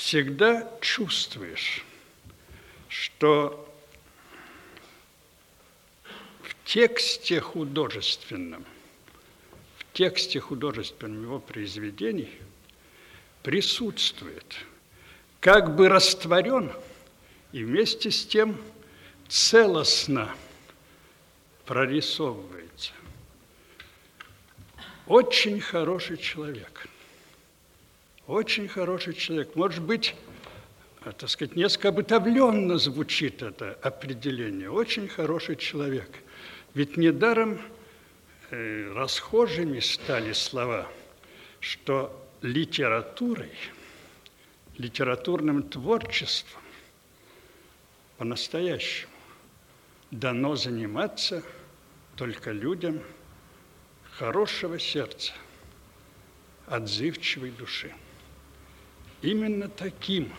всегда чувствуешь, что в тексте художественном его произведений присутствует, как бы растворен и вместе с тем целостно прорисовывается. Очень хороший человек. Очень хороший человек. Может быть, так сказать, несколько обытовленно звучит это определение. Очень хороший человек. Ведь недаром расхожими стали слова, что литературой, литературным творчеством по-настоящему дано заниматься только людям хорошего сердца, отзывчивой души. Именно таким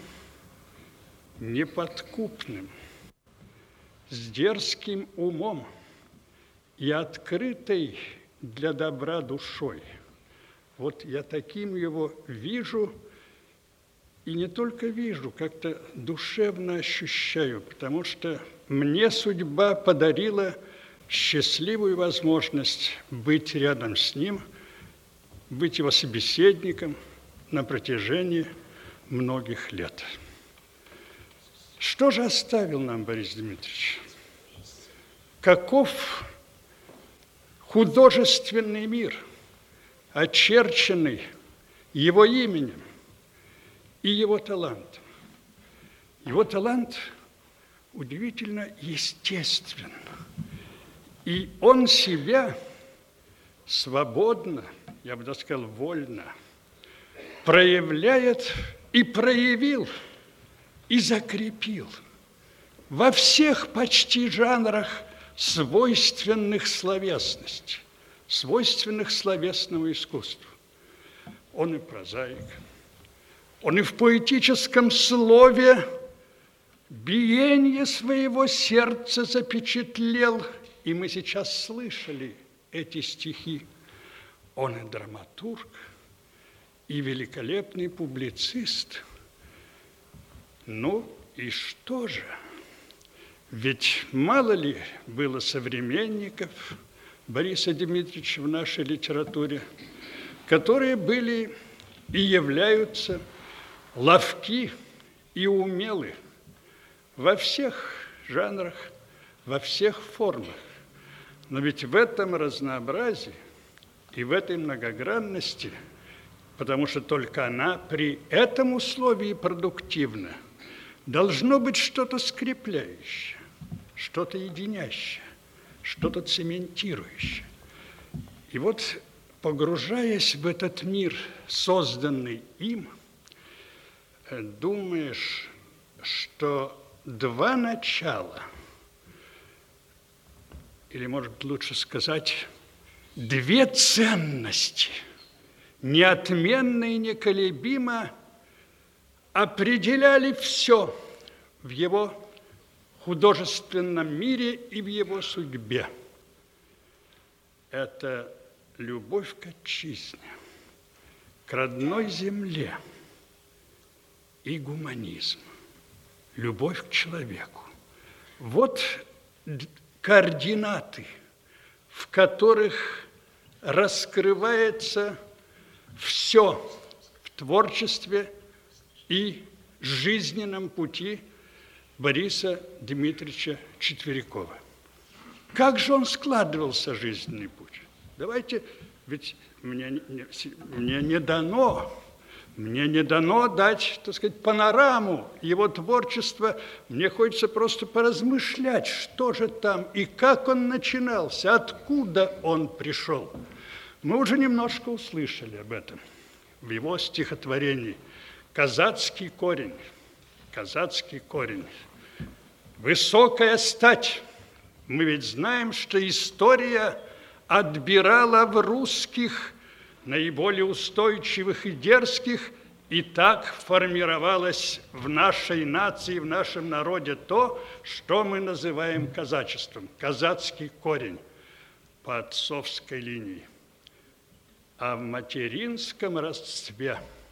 неподкупным, с дерзким умом и открытой для добра душой. Вот я таким его вижу, и не только вижу, как-то душевно ощущаю, потому что мне судьба подарила счастливую возможность быть рядом с ним, быть его собеседником на протяжении многих лет. Что же оставил нам Борис Дмитриевич? Каков художественный мир, очерченный его именем и его талантом? Его талант удивительно естествен, и он себя свободно, я бы даже сказал, вольно проявляет и проявил, и закрепил во всех почти жанрах, свойственных словесности, свойственных словесному искусству. Он и прозаик, он и в поэтическом слове биение своего сердца запечатлел, и мы сейчас слышали эти стихи. Он и драматург, и великолепный публицист. Ну и что же? Ведь мало ли было современников Бориса Дмитриевича в нашей литературе, которые были и являются ловки и умелы во всех жанрах, во всех формах. Но ведь в этом разнообразии и в этой многогранности, потому что только она при этом условии продуктивна, должно быть что-то скрепляющее, что-то единящее, что-то цементирующее. И вот, погружаясь в этот мир, созданный им, думаешь, что два начала, или, может быть, лучше сказать, две ценности, неотменно и неколебимо определяли все в его художественном мире и в его судьбе. Это любовь к отчизне, к родной земле и гуманизм, любовь к человеку. Вот координаты, в которых раскрывается все в творчестве и жизненном пути Бориса Дмитриевича Четверикова. Как же он складывался, жизненный путь? Давайте, ведь мне не дано дать, так сказать, панораму его творчества. Мне хочется просто поразмышлять, что же там и как он начинался, откуда он пришел. Мы уже немножко услышали об этом в его стихотворении «Казацкий корень». Казацкий корень. Высокая стать. Мы ведь знаем, что история отбирала в русских наиболее устойчивых и дерзких, и так формировалось в нашей нации, в нашем народе то, что мы называем казачеством. Казацкий корень по отцовской линии. А в материнском родстве –